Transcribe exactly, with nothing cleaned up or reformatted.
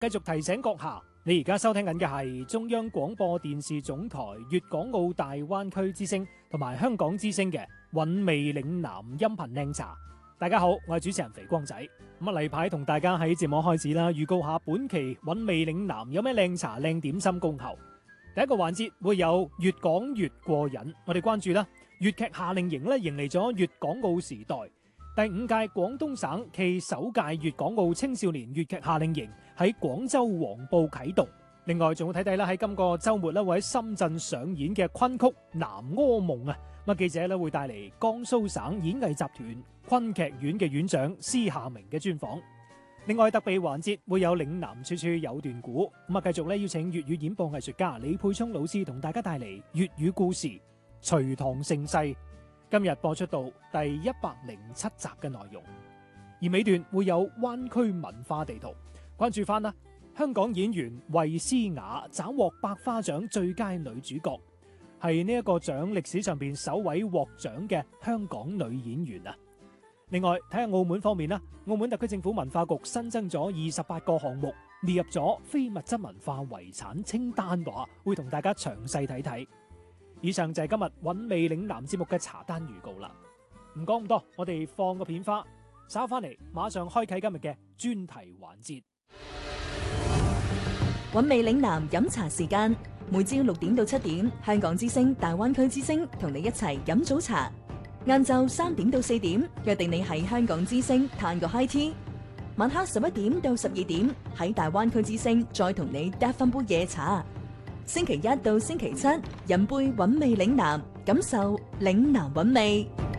繼續提醒閣下，你而家收聽緊嘅係中央廣播電視總台粵港澳大灣區之聲同埋香港之聲嘅韻味嶺南音頻靚茶。大家好，我係主持人肥光仔。咁啊，例牌同大家喺節目開始啦，預告下本期韻味嶺南有咩靚茶靚點心恭候。第一個環節會有越講越過癮，我哋關注啦，粵劇夏令營咧迎嚟咗粵港澳時代。第五屆廣東省暨首屆粵港澳青少年粵劇夏令營喺廣州黃埔啟動。另外仲會睇睇啦，喺今個週末咧會喺深圳上演嘅昆曲《南柯夢》啊，咁記者咧會帶嚟江蘇省演藝集團昆劇院嘅院長施夏明嘅專訪。另外特備環節會有嶺南處處有段古，咁啊繼續咧邀請粵語演播藝術家李沛聰老師同大家帶嚟粵語故事《隋唐盛世》。今日播出到第一百零七集嘅內容，而尾段會有灣區文化地圖，關注翻啦。香港演員衛詩雅斬獲百花獎最佳女主角，係呢一個獎歷史上邊首位獲獎嘅香港女演員啊！另外睇下澳門方面啦，澳門特區政府文化局新增咗二十八個項目，列入咗非物質文化遺產清單，話會同大家詳細睇睇。以上就係今日韻味嶺南節目嘅茶單預告啦。唔講咁多，我哋放個片花，稍翻嚟馬上開啟今日嘅專題環節。 韻味嶺南飲茶時間，每朝六點到七點，香港之聲、大灣區之聲同你一齊飲早茶。晏晝三點到四點，約定你喺香港之聲嘆個 high tea。晚黑十一點到十二點，喺大灣區之聲再同你嗒翻杯夜茶。星期一到星期七，飲杯韻味嶺南，感受嶺南韻味。